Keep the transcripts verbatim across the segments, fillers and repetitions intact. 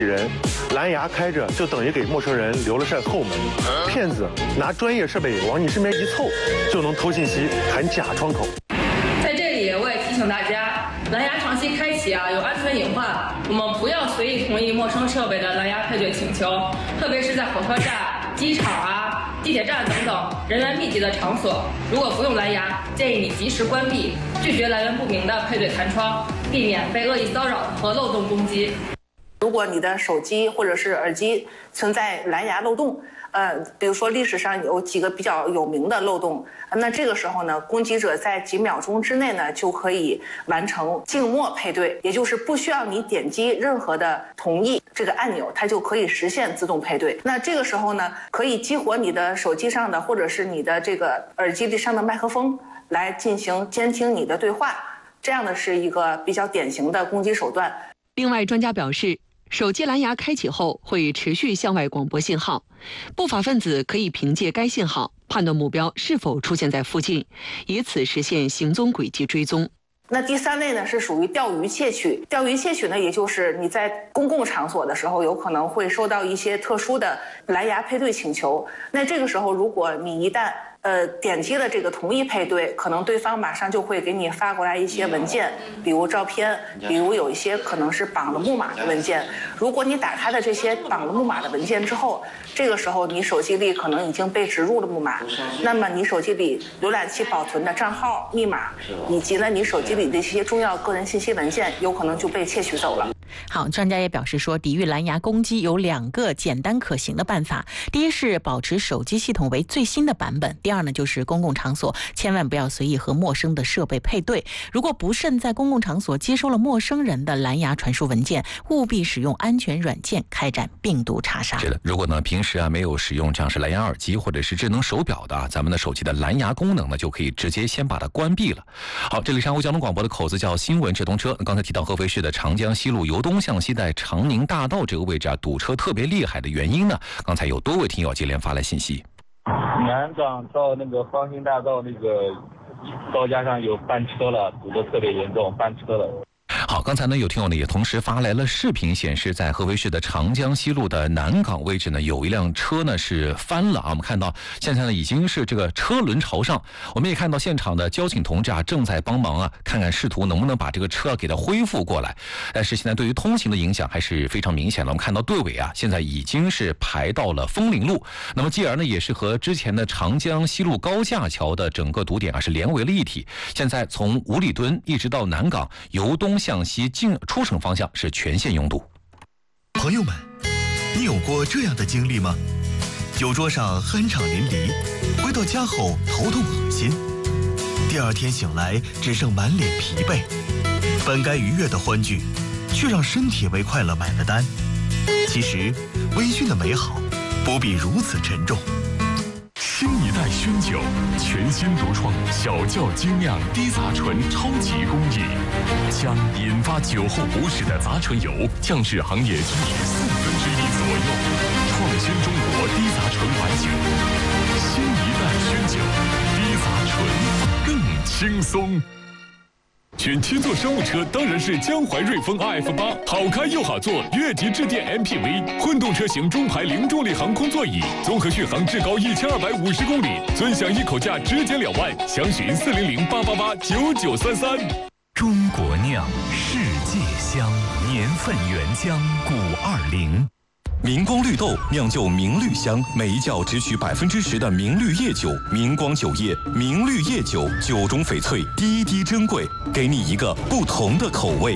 人蓝牙开着就等于给陌生人留了扇后门，骗子拿专业设备往你身边一凑，就能偷信息喊假窗口。 在这里我也提醒大家，蓝牙长期开启啊有安全隐患，我们不要随意同意陌生设备的蓝牙配对请求，特别是在火车站、机场啊、地铁站等等人员密集的场所，如果不用蓝牙，建议你及时关闭，拒绝来源不明的配对弹窗，避免被恶意骚扰和漏洞攻击。 如果你的手机或者是耳机存在蓝牙漏洞，呃，比如说历史上有几个比较有名的漏洞，那这个时候呢，攻击者在几秒钟之内呢就可以完成静默配对，也就是不需要你点击任何的同意这个按钮，它就可以实现自动配对。那这个时候呢，可以激活你的手机上的或者是你的这个耳机上的麦克风来进行监听你的对话，这样的是一个比较典型的攻击手段。 另外，专家表示，手机蓝牙开启后会持续向外广播信号，不法分子可以凭借该信号判断目标是否出现在附近，以此实现行踪轨迹追踪。 那第三类呢是属于钓鱼窃取，钓鱼窃取呢，也就是你在公共场所的时候，有可能会收到一些特殊的蓝牙配对请求。那这个时候，如果你一旦呃点击了这个同意配对，可能对方马上就会给你发过来一些文件，比如照片，比如有一些可能是绑了木马的文件。如果你打开了这些绑了木马的文件之后，这个时候你手机里可能已经被植入了木马，那么你手机里浏览器保存的账号、密码，以及呢你手机里的一些重要个人信息文件，有可能就被窃取走了。 好，专家也表示说，抵御蓝牙攻击有两个简单可行的办法。第一是保持手机系统为最新的版本，第二呢就是公共场所千万不要随意和陌生的设备配对。如果不慎在公共场所接收了陌生人的蓝牙传输文件，务必使用安全软件开展病毒查杀。 是的，如果呢平时啊没有使用像是蓝牙耳机或者是智能手表的啊，咱们的手机的蓝牙功能呢就可以直接先把它关闭了。好，这里是安徽交通广播的口子叫新闻直通车。刚才提到合肥市的长江西路由东向西在长宁大道这个位置啊堵车特别厉害的原因呢，刚才有多位听友接连发来信息。 南港到那个方兴大道那个高架上有翻车了，堵得特别严重，翻车了。 好，刚才呢有听友呢也同时发来了视频，显示在合肥市的长江西路的南港位置呢有一辆车呢是翻了啊，我们看到现在呢已经是这个车轮朝上，我们也看到现场的交警同志啊正在帮忙啊，看看试图能不能把这个车给它恢复过来。但是现在对于通行的影响还是非常明显了，我们看到队尾啊现在已经是排到了枫林路，那么继而呢也是和之前的长江西路高架桥的整个堵点啊是连为了一体。现在从五里墩一直到南港由东向西进出省方向是全线拥堵。 朋友们，你有过这样的经历吗？酒桌上酣畅淋漓，回到家后头痛恶心，第二天醒来只剩满脸疲惫，本该愉悦的欢聚，却让身体为快乐买了单。其实微醺的美好不必如此沉重。 新一代熏酒，全新独创小窖精酿低杂醇超级工艺，将引发酒后不适的杂醇油降至行业均值四分之一左右，创新中国低杂醇白酒。新一代熏酒，低杂醇更轻松。选七座商务车当然是江淮瑞风 R F 八，好开又好坐，越级致电 M P V， 混动车型中排零重力航空座椅，综合续航至高一千二百五十公里，尊享一口价直减两万，详询四零零八八八九九三三。 中国酿，世界香，年份原浆古二零。明光绿豆酿就明绿香，每一窖只取百分之十的明绿叶酒，明光酒业明绿叶酒，酒中翡翠，滴滴珍贵，给你一个不同的口味。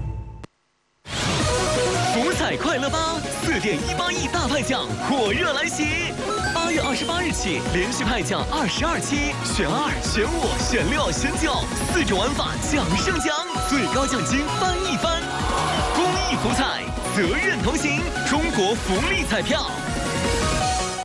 福彩快乐吧，四点一八亿大派奖火热来袭！八月二十八日起，连续派奖二十二期，选二、选五、选六、选九，四种玩法奖胜奖，最高奖金翻一番。公益福彩，责任同行，中国福利彩票。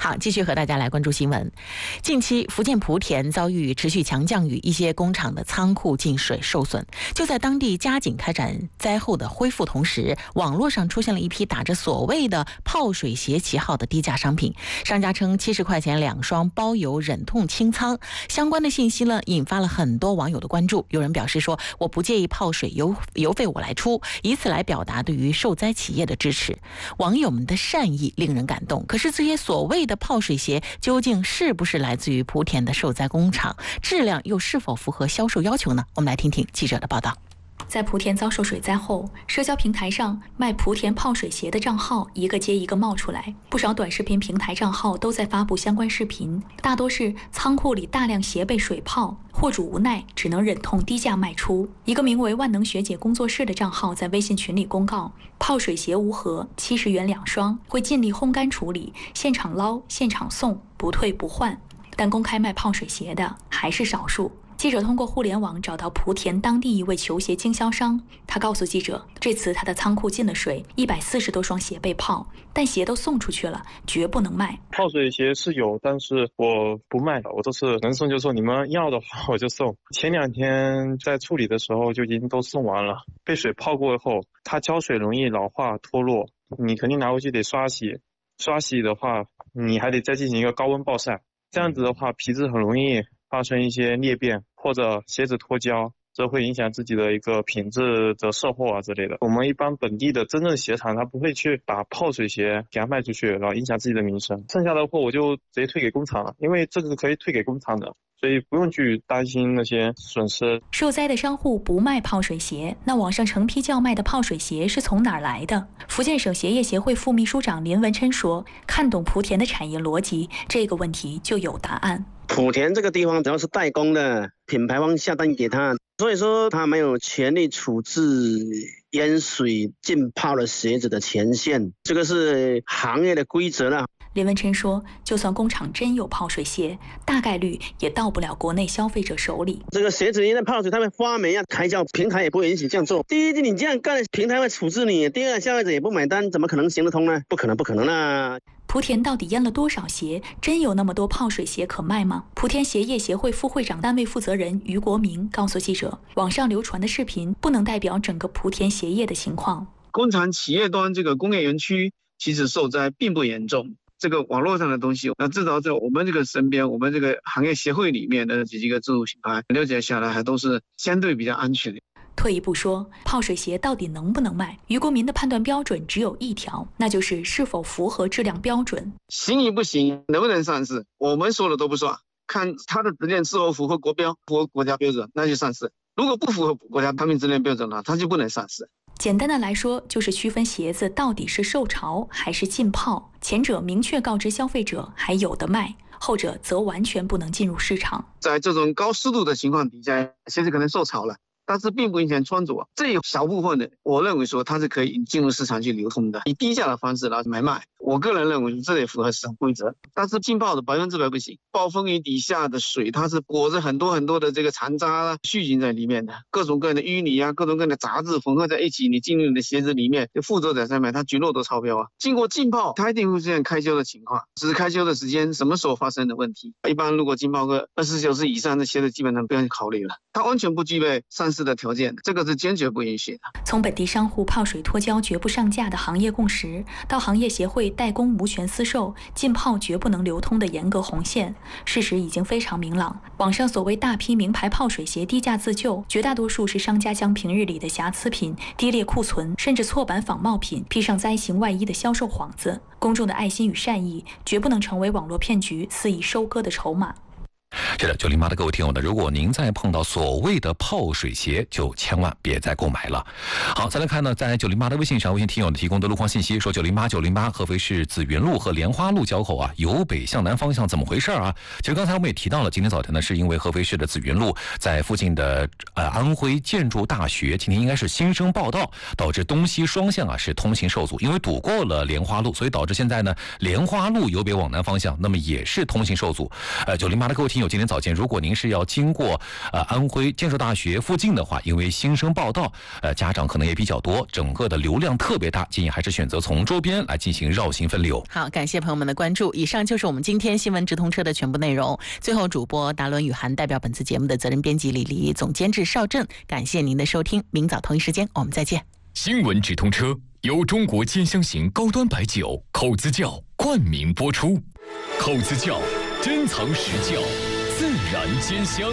好，继续和大家来关注新闻。近期，福建莆田遭遇持续强降雨，一些工厂的仓库进水受损。就在当地加紧开展灾后的恢复同时，网络上出现了一批打着所谓的泡水鞋旗号的低价商品。商家称七十块钱两双，包邮忍痛清仓。相关的信息呢，引发了很多网友的关注。有人表示说，我不介意泡水，邮邮费我来出，以此来表达对于受灾企业的支持。网友们的善意令人感动，可是这些所谓的泡水鞋究竟是不是来自于莆田的受灾工厂？质量又是否符合销售要求呢？我们来听听记者的报道。 在莆田遭受水灾后，社交平台上卖莆田泡水鞋的账号一个接一个冒出来，不少短视频平台账号都在发布相关视频，大多是仓库里大量鞋被水泡，货主无奈只能忍痛低价卖出。一个名为万能学姐工作室的账号在微信群里公告，泡水鞋无盒，七十元两双，会尽力烘干处理，现场捞现场送，不退不换。但公开卖泡水鞋的还是少数。记者通过互联网找到莆田当地一位球鞋经销商，他告诉记者，这次他的仓库进了水，一百四十多双鞋被泡，但鞋都送出去了，绝不能卖。 泡水鞋是有，但是我不卖，我都是能送就送，你们要的话我就送。前两天在处理的时候就已经都送完了，被水泡过后，它胶水容易老化脱落，你肯定拿回去得刷洗，刷洗的话你还得再进行一个高温暴晒，这样子的话皮质很容易发生一些裂变或者鞋子脱胶，这会影响自己的一个品质的售后啊之类的。我们一般本地的真正鞋厂，他不会去把泡水鞋给它卖出去，然后影响自己的名声。剩下的货我就直接退给工厂了，因为这个可以退给工厂的，所以不用去担心那些损失。 受灾的商户不卖泡水鞋，那网上成批叫卖的泡水鞋是从哪儿来的？福建省鞋业协会副秘书长林文琛说，看懂莆田的产业逻辑，这个问题就有答案。 莆田这个地方主要是代工的，品牌方下单给他，所以说他没有权利处置淹水浸泡了鞋子的前线，这个是行业的规则了。 林文琛说，就算工厂真有泡水鞋，大概率也到不了国内消费者手里。 这个鞋子一旦泡水，它会发霉啊，开胶，平台也不会允许这样做。第一，你这样干，平台会处置你；第二，消费者也不买单，怎么可能行得通呢？不可能，不可能啊！ 莆田到底淹了多少鞋？真有那么多泡水鞋可卖吗？莆田鞋业协会副会长单位负责人于国明告诉记者，网上流传的视频不能代表整个莆田鞋业的情况。 工厂企业端这个工业园区其实受灾并不严重。这个网络上的东西，那至少在我们这个身边，我们这个行业协会里面的几个自主品牌了解下来，还都是相对比较安全的。 退一步说，泡水鞋到底能不能卖？于国民的判断标准只有一条，那就是是否符合质量标准。 行与不行，能不能上市，我们说了都不算，看它的质量是否符合国标、符合国家标准，那就上市。如果不符合国家产品质量标准呢，它就不能上市。 简单的来说，就是区分鞋子到底是受潮还是浸泡，前者明确告知消费者还有的卖，后者则完全不能进入市场。 在这种高湿度的情况底下，鞋子可能受潮了，但是并不影响穿着，这一小部分的，我认为说它是可以进入市场去流通的，以低价的方式来买卖。我个人认为这也符合市场规则，但是浸泡的百分之百不行。暴风雨底下的水，它是裹着很多很多的这个残渣啊、细菌在里面的，各种各样的淤泥啊、各种各样的杂质混合在一起，你进入你的鞋子里面，就负责在上面，它菌落都超标啊。经过浸泡，它一定会出现开胶的情况，只是开胶的时间什么时候发生的问题。一般如果浸泡个二十四小时以上的鞋子，基本上不用考虑了，它完全不具备上市的条件，这个是坚决不允许的。 从本地商户泡水脱胶绝不上架的行业共识，到行业协会代工无权私售、浸泡绝不能流通的严格红线，事实已经非常明朗。网上所谓大批名牌泡水鞋低价自救，绝大多数是商家将平日里的瑕疵品、低劣库存甚至错版仿冒品披上灾情外衣的销售幌子。公众的爱心与善意绝不能成为网络骗局肆意收割的筹码。 是的，九零八的各位听友呢，如果您再碰到所谓的泡水鞋，就千万别再购买了。好，再来看呢，在九零八的微信上，微信听友提供的路况信息说，九零八九零八合肥市紫云路和莲花路交口啊，由北向南方向怎么回事啊？其实刚才我们也提到了，今天早晨呢，是因为合肥市的紫云路在附近的呃安徽建筑大学今天应该是新生报到，导致东西双向啊是通行受阻，因为堵过了莲花路，所以导致现在呢莲花路由北往南方向那么也是通行受阻。呃，九零八的各位听友今天天早间，如果您是要经过呃安徽建设大学附近的话，因为新生报到，呃家长可能也比较多，整个的流量特别大，建议还是选择从周边来进行绕行分流。 好，感谢朋友们的关注。以上就是我们今天新闻直通车的全部内容。最后，主播达伦雨涵代表本次节目的责任编辑李黎、总监制邵正，感谢您的收听。明早同一时间我们再见。 新闻直通车由中国尖香型高端白酒口子窖冠名播出。口子窖，珍藏实窖，自然兼香。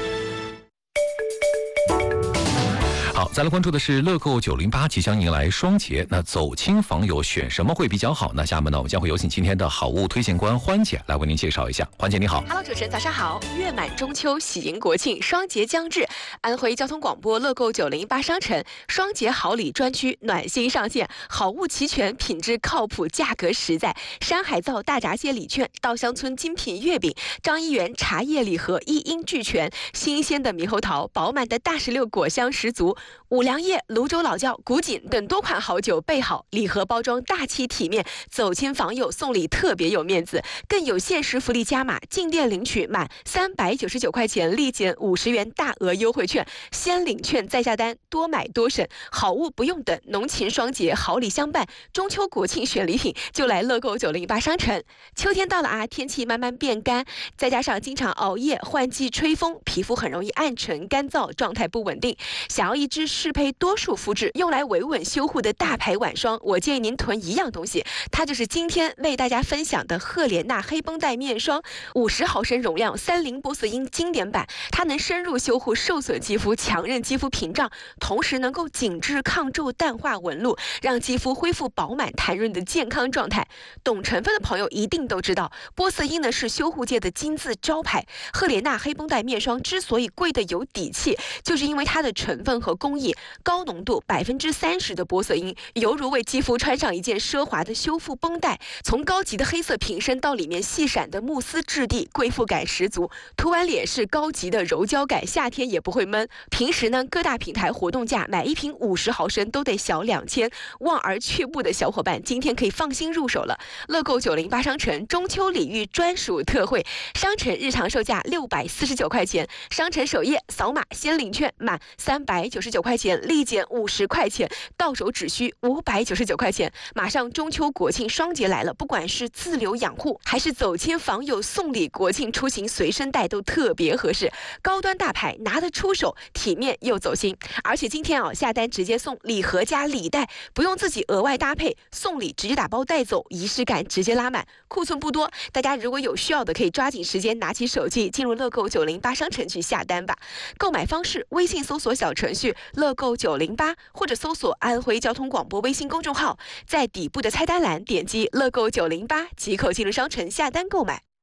好，再来关注的是乐购九零八即将迎来双节，那走亲访友选什么会比较好呢？下面呢，我们将会有请今天的好物推荐官欢姐来为您介绍一下。欢姐你好。 Hello， 主持人早上好。月满中秋，喜迎国庆，双节将至，安徽交通广播乐购九零八商城双节好礼专区暖心上线，好物齐全，品质靠谱，价格实在。山海灶大闸蟹礼券，稻香村精品月饼，张一元茶叶礼盒一应俱全，新鲜的猕猴桃，饱满的大石榴果香十足。 五粮液、泸州老窖、古井等多款好酒备好，礼盒包装大气体面，走亲访友送礼特别有面子，更有限时福利加码，进店领取满三百九十九块钱立减五十元大额优惠券，先领券再下单，多买多省，好物不用等，浓情双节好礼相伴，中秋国庆选礼品就来乐购九零八商城。秋天到了啊，天气慢慢变干，再加上经常熬夜、换季、吹风，皮肤很容易暗沉、干燥，状态不稳定，想要一支适配多数肤质，用来维稳修护的大牌晚霜，我建议您囤一样东西，它就是今天为大家分享的赫莲娜黑绷带面霜，五十毫升容量，三菱玻色因经典版，它能深入修护受损肌肤，强韧肌肤屏障，同时能够紧致抗皱、淡化纹路，让肌肤恢复饱满弹润的健康状态。懂成分的朋友一定都知道，玻色因呢是修护界的金字招牌。赫莲娜黑绷带面霜之所以贵的有底气，就是因为它的成分和工艺。 高浓度百分之三十的玻色因，犹如为肌肤穿上一件奢华的修复绷带。从高级的黑色瓶身到里面细闪的慕斯质地，贵妇感十足。涂完脸是高级的柔焦感，夏天也不会闷。平时呢，各大平台活动价买一瓶五十毫升都得小两千，望而却步的小伙伴，今天可以放心入手了。乐购九零八商城中秋礼遇专属特惠，商城日常售价六百四十九块钱，商城首页扫码先领券满三百九十九块钱。 立减五十块钱，到手只需五百九十九块钱。马上中秋国庆双节来了，不管是自留养护，还是走亲访友送礼，国庆出行随身带都特别合适。高端大牌拿得出手，体面又走心。而且今天啊，下单直接送礼盒加礼袋，不用自己额外搭配，送礼直接打包带走，仪式感直接拉满。库存不多，大家如果有需要的，可以抓紧时间拿起手机进入乐购九零八商城去下单吧。购买方式：微信搜索小程序乐购九零八，或者搜索安徽交通广播微信公众号，在底部的菜单栏点击乐购九零八即可进入商城下单购买。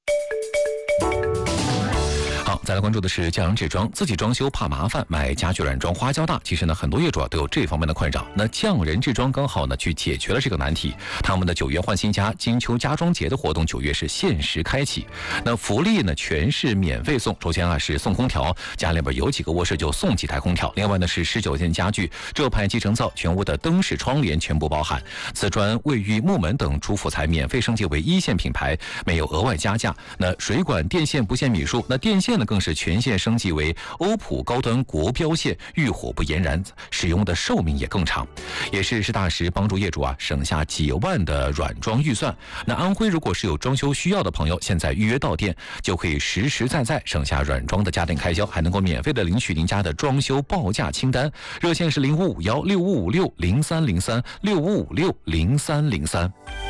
好，再来关注的是匠人制装，自己装修怕麻烦，买家具软装花销大。其实呢，很多业主啊都有这方面的困扰。那匠人制装刚好呢去解决了这个难题。他们的九月换新家、金秋家装节的活动，九月是限时开启。那福利呢全是免费送。首先啊是送空调，家里边有几个卧室就送几台空调。另外呢是十九件家具，浙派集成灶，全屋的灯饰、窗帘全部包含。瓷砖、卫浴、木门等主辅材免费升级为一线品牌，没有额外加价。那水管、电线不限米数，那电线。 更是全线升级为欧普高端国标线，遇火不延燃，使用的寿命也更长，也是实打实帮助业主啊省下几万的软装预算。那安徽如果是有装修需要的朋友，现在预约到店就可以实实在在省下软装的家电开销，还能够免费的领取您家的装修报价清单。热线是零五五幺六五五六零三零三六五五六零三零三。